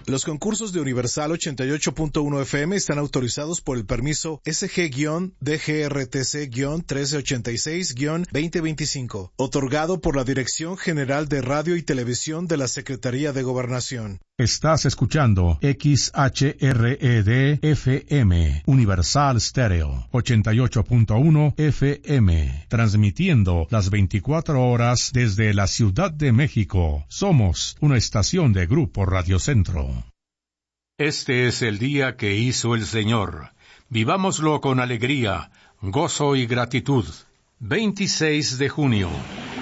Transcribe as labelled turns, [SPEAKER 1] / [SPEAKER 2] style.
[SPEAKER 1] Los concursos de Universal 88.1 FM están autorizados por el permiso SG-DGRTC-1386-2025, otorgado por la Dirección General de Radio y Televisión de la Secretaría de Gobernación.
[SPEAKER 2] Estás escuchando XHRED-FM, Universal Stereo, 88.1 FM, transmitiendo las 24 horas desde la Ciudad de México. Somos una estación de Grupo Radio Centro.
[SPEAKER 3] Este es el día que hizo el Señor. Vivámoslo con alegría, gozo y gratitud. 26 de junio.